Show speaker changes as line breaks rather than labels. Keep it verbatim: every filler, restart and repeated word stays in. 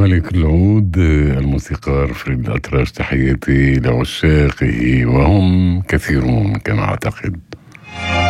ملك العود الموسيقار فريد الأطرش، تحياتي لعشاقه وهم كثيرون كما أعتقد.